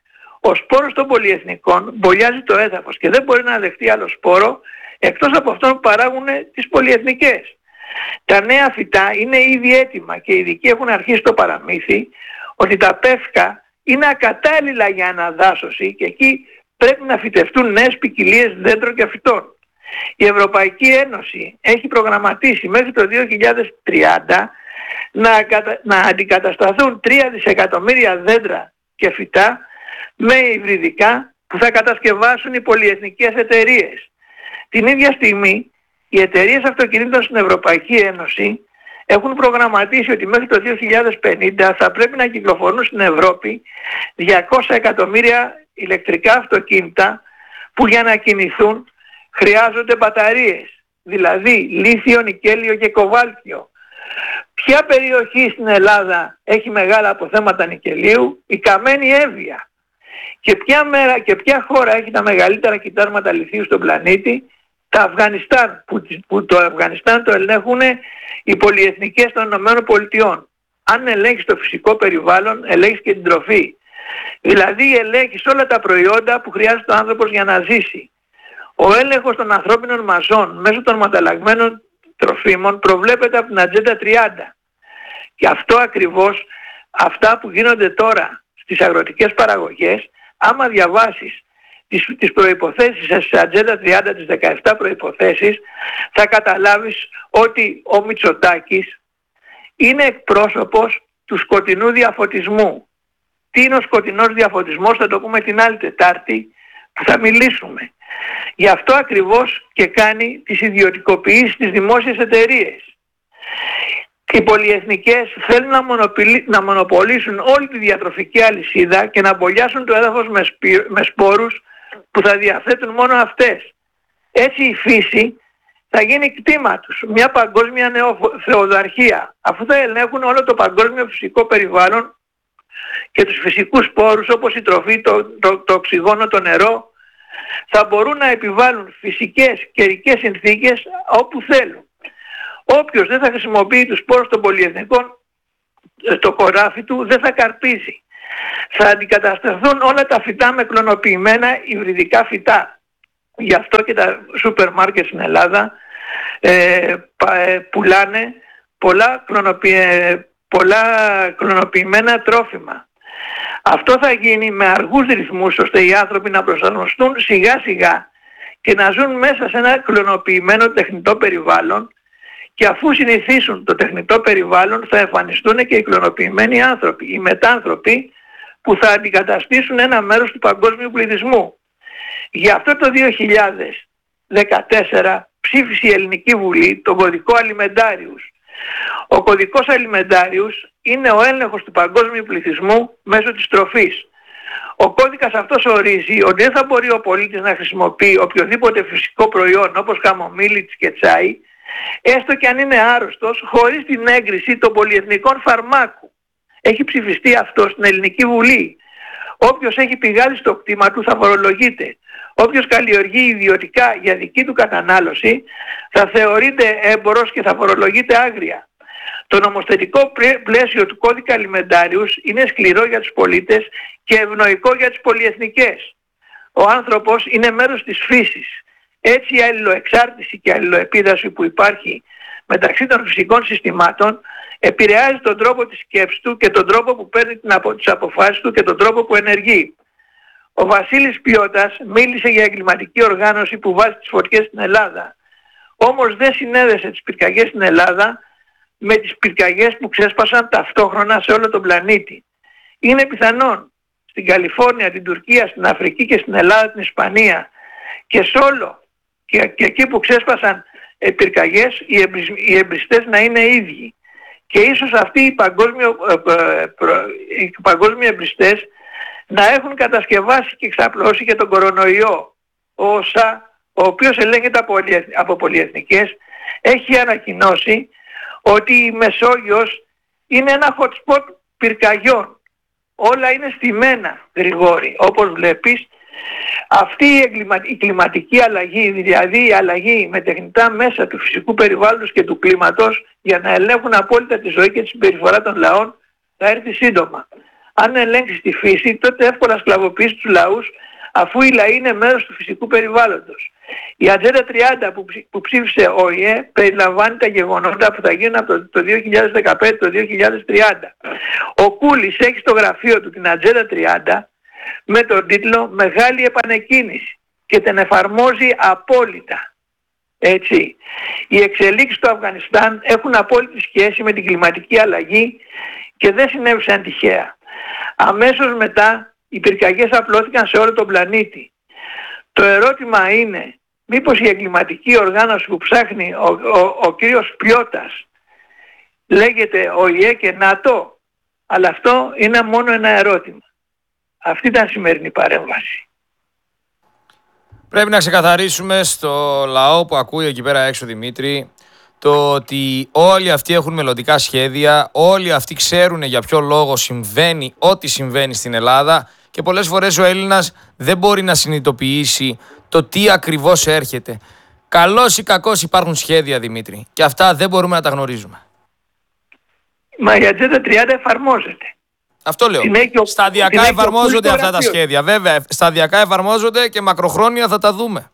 Ο σπόρος των πολυεθνικών μπολιάζει το έδαφος και δεν μπορεί να δεχτεί άλλο σπόρο εκτός από αυτόν που παράγουν τις πολυεθνικές. Τα νέα φυτά είναι ήδη έτοιμα και οι ειδικοί έχουν αρχίσει το παραμύθι ότι τα πεύκα είναι ακατάλληλα για αναδάσωση και εκεί πρέπει να φυτευτούν νέες ποικιλίες δέντρων και φυτών. Η Ευρωπαϊκή Ένωση έχει προγραμματίσει μέχρι το δύο χιλιάδες τριάντα να, κατα... να αντικατασταθούν τρία δισεκατομμύρια δέντρα και φυτά με υβριδικά που θα κατασκευάσουν οι πολυεθνικές εταιρείες. Την ίδια στιγμή οι εταιρείες αυτοκινήτων στην Ευρωπαϊκή Ένωση έχουν προγραμματίσει ότι μέχρι το δύο χιλιάδες πενήντα θα πρέπει να κυκλοφορούν στην Ευρώπη διακόσια εκατομμύρια ηλεκτρικά αυτοκίνητα που για να κινηθούν χρειάζονται μπαταρίες, δηλαδή λίθιο, νικέλιο και κοβάλτιο. Ποια περιοχή στην Ελλάδα έχει μεγάλα αποθέματα νικελίου? Η Καμένη Εύβοια. Και ποια, μέρα, και ποια χώρα έχει τα μεγαλύτερα κοιτάσματα λιθίου στον πλανήτη? Τα Αφγανιστάν, που, που το Αφγανιστάν το ελέγχουν οι πολυεθνικές των Ηνωμένων Πολιτειών. Αν ελέγχεις το φυσικό περιβάλλον, ελέγχεις και την τροφή. Δηλαδή ελέγχεις όλα τα προϊόντα που χρειάζεται ο άνθρωπος για να ζήσει. Ο έλεγχος των ανθρώπινων μαζών μέσω των μεταλλαγμένων τροφίμων προβλέπεται από την Ατζέντα τριάντα. Και αυτό ακριβώς, αυτά που γίνονται τώρα στις αγροτικές παραγωγές, άμα διαβάσεις τις, τις προϋποθέσεις στις Ατζέντα τριάντα, τις δεκαεπτά προϋποθέσεις, θα καταλάβεις ότι ο Μητσοτάκης είναι εκπρόσωπος του σκοτεινού διαφωτισμού. Τι είναι ο σκοτεινός διαφωτισμός θα το πούμε την άλλη Τετάρτη που θα μιλήσουμε. Γι' αυτό ακριβώς και κάνει τις ιδιωτικοποιήσεις στις δημόσιες εταιρείες. Οι πολυεθνικές θέλουν να, να μονοπολίσουν όλη τη διατροφική αλυσίδα και να μπολιάσουν το έδαφος με, σπι... με σπόρους που θα διαθέτουν μόνο αυτές. Έτσι η φύση θα γίνει κτήμα τους, μια παγκόσμια νεοφεοδαρχία, αφού θα ελέγχουν όλο το παγκόσμιο φυσικό περιβάλλον και τους φυσικούς πόρους όπως η τροφή, το, το, το οξυγόνο, το νερό, θα μπορούν να επιβάλλουν φυσικές καιρικές συνθήκες όπου θέλουν. Όποιος δεν θα χρησιμοποιεί τους πόρους των πολυεθνικών, το χωράφι του δεν θα καρπίζει. Θα αντικατασταθούν όλα τα φυτά με κλωνοποιημένα υβριδικά φυτά. Γι' αυτό και τα σούπερ μάρκετ στην Ελλάδα ε, πουλάνε πολλά, κλωνοποιη, πολλά κλωνοποιημένα τρόφιμα. Αυτό θα γίνει με αργούς ρυθμούς ώστε οι άνθρωποι να προσαρμοστούν σιγά σιγά και να ζουν μέσα σε ένα κλωνοποιημένο τεχνητό περιβάλλον, και αφού συνηθίσουν το τεχνητό περιβάλλον θα εμφανιστούν και οι κλωνοποιημένοι άνθρωποι, οι μετάνθρωποι, που θα αντικαταστήσουν ένα μέρος του παγκόσμιου πληθυσμού. Γι' αυτό το δύο χιλιάδες δεκατέσσερα ψήφισε η Ελληνική Βουλή τον κωδικό Αλιμεντάριους. Ο κωδικός Αλιμεντάριους είναι ο έλεγχος του παγκόσμιου πληθυσμού μέσω της τροφής. Ο κώδικας αυτός ορίζει ότι δεν θα μπορεί ο πολίτης να χρησιμοποιεί οποιοδήποτε φυσικό προϊόν όπως χαμομήλι και τσάι, έστω και αν είναι άρρωστος, χωρίς την έγκριση των πολυεθνικών φαρμάκου. Έχει ψηφιστεί αυτό στην Ελληνική Βουλή. Όποιος έχει πηγάδι στο κτήμα του θα φορολογείται. Όποιος καλλιεργεί ιδιωτικά για δική του κατανάλωση θα θεωρείται έμπορος και θα φορολογείται άγρια. Το νομοθετικό πλαίσιο του κώδικα Αλιμεντάριους είναι σκληρό για τους πολίτες και ευνοϊκό για τις πολυεθνικές. Ο άνθρωπος είναι μέρος της φύσης. Έτσι η αλληλοεξάρτηση και αλληλοεπίδραση που υπάρχει μεταξύ των φυσικών συστημάτων επηρεάζει τον τρόπο της σκέψης του και τον τρόπο που παίρνει τις αποφάσεις του και τον τρόπο που ενεργεί. Ο Βασίλης Πιώτας μίλησε για εγκληματική οργάνωση που βάζει τις φωτιές στην Ελλάδα. Όμως δεν συνέδεσε τις πυρκαγιές στην Ελλάδα με τις πυρκαγιές που ξέσπασαν ταυτόχρονα σε όλο τον πλανήτη. Είναι πιθανόν στην Καλιφόρνια, την Τουρκία, στην Αφρική και στην Ελλάδα, την Ισπανία και σε όλο και, και εκεί που ξέσπασαν ε, πυρκαγιές οι, εμπρισ, οι εμπριστές να είναι ίδιοι. Και ίσως αυτοί οι παγκόσμιοι, ε, ε, προ, οι παγκόσμιοι εμπριστές να έχουν κατασκευάσει και εξαπλώσει και τον κορονοϊό. Ο ΩΣΑ, ο οποίος ελέγχεται από, από πολυεθνικές, έχει ανακοινώσει ότι η Μεσόγειος είναι ένα hot spot πυρκαγιών. Όλα είναι στημένα, Γρηγόρη. Όπως βλέπεις, αυτή η, εγκλημα... η κλιματική αλλαγή, δηλαδή η αλλαγή με τεχνητά μέσα του φυσικού περιβάλλοντος και του κλίματος για να ελέγχουν απόλυτα τη ζωή και τη συμπεριφορά των λαών, θα έρθει σύντομα. Αν ελέγξεις τη φύση, τότε εύκολα σκλαβοποιείς τους λαούς, αφού οι λαοί είναι μέρος του φυσικού περιβάλλοντος. Η Ατζέντα τριάντα που, ψ, που ψήφισε ο ΟΗΕ περιλαμβάνει τα γεγονότα που θα γίνουν από το, το δύο χιλιάδες δεκαπέντε το δύο χιλιάδες τριάντα. Ο Κούλης έχει στο γραφείο του την Ατζέντα τριάντα με τον τίτλο «Μεγάλη επανεκκίνηση» και την εφαρμόζει απόλυτα. Έτσι. Οι εξελίξεις του Αφγανιστάν έχουν απόλυτη σχέση με την κλιματική αλλαγή και δεν συνέβησαν τυχαία. Αμέσως μετά οι πυρκαγιές απλώθηκαν σε όλο τον πλανήτη. Το ερώτημα είναι, μήπως η εγκληματική οργάνωση που ψάχνει ο, ο, ο κύριος Πιώτας λέγεται ΟΗΕ και ΝΑΤΟ? Αλλά αυτό είναι μόνο ένα ερώτημα. Αυτή ήταν η σημερινή παρέμβαση. Πρέπει να ξεκαθαρίσουμε στο λαό που ακούει εκεί πέρα έξω, Δημήτρη, το ότι όλοι αυτοί έχουν μελλοντικά σχέδια, όλοι αυτοί ξέρουν για ποιο λόγο συμβαίνει ό,τι συμβαίνει στην Ελλάδα και πολλές φορές ο Έλληνας δεν μπορεί να συνειδητοποιήσει το τι ακριβώς έρχεται. Καλώς ή κακώς υπάρχουν σχέδια, Δημήτρη, και αυτά δεν μπορούμε να τα γνωρίζουμε. Μα η Ατζέντα τριάντα εφαρμόζεται. Αυτό λέω. Ο... Σταδιακά εφαρμόζονται αυτά τα σχέδια. Βέβαια, σταδιακά εφαρμόζονται και μακροχρόνια θα τα δούμε.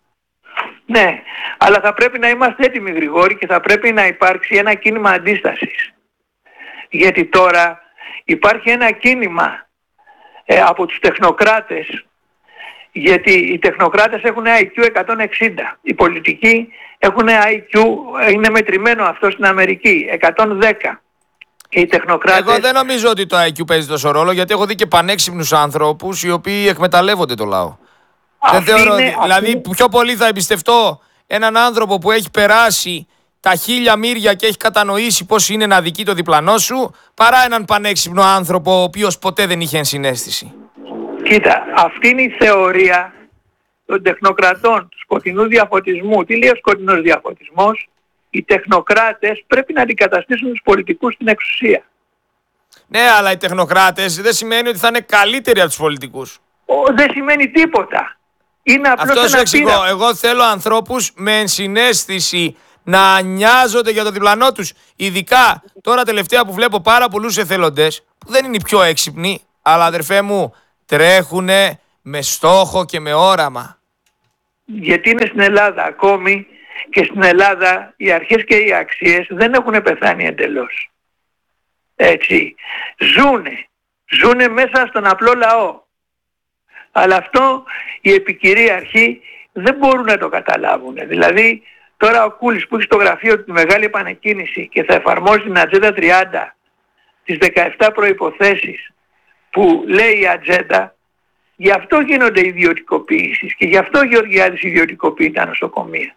Ναι, αλλά θα πρέπει να είμαστε έτοιμοι, Γρηγόρη, και θα πρέπει να υπάρξει ένα κίνημα αντίστασης. Γιατί τώρα υπάρχει ένα κίνημα ε, από τους τεχνοκράτες, γιατί οι τεχνοκράτες έχουν άι κιου εκατόν εξήντα, οι πολιτικοί έχουν άι κιου, είναι μετρημένο αυτό στην Αμερική, εκατόν δέκα. Οι τεχνοκράτες... Εγώ δεν νομίζω ότι το άι κιου παίζει τόσο ρόλο, γιατί έχω δει και πανέξυπνους ανθρώπους οι οποίοι εκμεταλλεύονται το λαό. Δεν θεωρώ, είναι, δηλαδή αυτή... πιο πολύ θα εμπιστευτώ έναν άνθρωπο που έχει περάσει τα χίλια μύρια και έχει κατανοήσει πώς είναι να δικεί το διπλανό σου, παρά έναν πανέξυπνο άνθρωπο ο οποίος ποτέ δεν είχε ενσυναίσθηση. Κοίτα, αυτή είναι η θεωρία των τεχνοκρατών, του σκοτεινού διαφωτισμού. Τι λέει ο σκοτεινός διαφωτισμός? Οι τεχνοκράτες πρέπει να αντικαταστήσουν τους πολιτικούς στην εξουσία. Ναι, αλλά οι τεχνοκράτες δεν σημαίνει ότι θα είναι καλύτεροι από τους πολιτικούς. Ο, δεν σημαίνει τίποτα. Είναι απλώς Αυτό σου ένα εξηγώ. πείραμα. Εγώ θέλω ανθρώπους με ενσυναίσθηση να νοιάζονται για το διπλανό τους. Ειδικά τώρα τελευταία που βλέπω πάρα πολλούς εθελοντές που δεν είναι οι πιο έξυπνοι, αλλά αδερφέ μου τρέχουνε με στόχο και με όραμα. Γιατί είναι στην Ελλάδα ακόμη και στην Ελλάδα οι αρχές και οι αξίες δεν έχουν πεθάνει εντελώς. Έτσι. Ζούνε. Ζούνε μέσα στον απλό λαό. Αλλά αυτό οι επικυρίαρχοι δεν μπορούν να το καταλάβουν. Δηλαδή τώρα ο Κούλης που έχει στο γραφείο του τη μεγάλη επανεκκίνηση και θα εφαρμόζει την Ατζέντα τριάντα, τις δεκαεπτά προϋποθέσεις που λέει η Ατζέντα, γι' αυτό γίνονται ιδιωτικοποιήσεις και γι' αυτό Γεωργιάδης ιδιωτικοποιεί τα νοσοκομεία.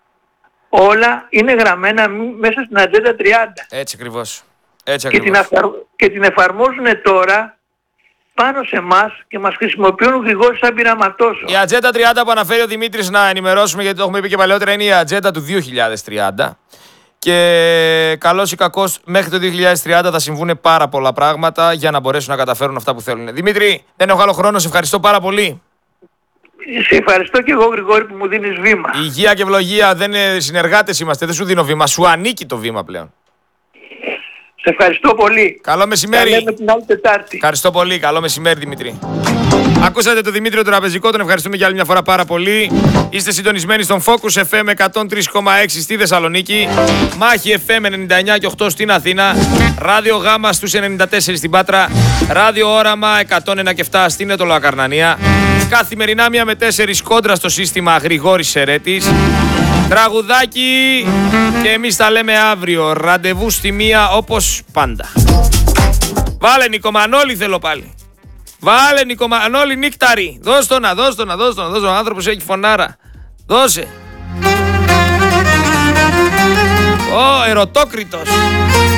Όλα είναι γραμμένα μέσα στην Ατζέντα τριάντα. Έτσι ακριβώς. Έτσι και, την ακριβώς. αφαρ... και την εφαρμόζουν τώρα πάνω σε εμάς και μας χρησιμοποιούν γρηγόρη σαν πειραματόσο. Η Ατζέντα τριάντα που αναφέρει ο Δημήτρης, να ενημερώσουμε γιατί το έχουμε πει και παλαιότερα, είναι η Ατζέντα του δύο χιλιάδες τριάντα. Και καλώς ή κακώς μέχρι το δύο χιλιάδες τριάντα θα συμβούν πάρα πολλά πράγματα για να μπορέσουν να καταφέρουν αυτά που θέλουν. Δημήτρη, δεν έχω άλλο χρόνο, σε ευχαριστώ πάρα πολύ. Σε ευχαριστώ και εγώ, Γρηγόρη, που μου δίνεις βήμα. Υγεία και ευλογία, δεν είναι συνεργάτες είμαστε, δεν σου δίνω βήμα, σου ανήκει το βήμα πλέον. Σε ευχαριστώ πολύ. Καλό μεσημέρι. Τα λέμε την άλλη Τετάρτη. Ευχαριστώ πολύ. Καλό μεσημέρι, Δημήτρη. Ακούσατε τον Δημήτριο τον Τραπεζικό, τον ευχαριστούμε για άλλη μια φορά πάρα πολύ. Είστε συντονισμένοι στον Focus εφ εμ εκατόν τρία κόμμα έξι στη Θεσσαλονίκη, Μάχη εφ εμ ενενήντα εννιά κόμμα οκτώ στην Αθήνα, Ράδιο Γάμα στους ενενήντα τέσσερα στην Πάτρα, Ράδιο Όραμα εκατόν ένα κόμμα επτά στην Ετωλοακαρνανία. Καθημερινά μία με τέσσερις κόντρα στο σύστημα Γρηγόρης Σερέτης. Τραγουδάκι και εμείς τα λέμε αύριο. Ραντεβού στη μία όπως πάντα. Βάλε Νικομανόλη θέλω πάλι. Βάλε Νικομανόλη νύκταρη. Δώσ' το να, δώσ' το να, δώσ' το να, δώσ' το να. Ο άνθρωπος έχει φωνάρα. Δώσε. Ω, ερωτόκριτος.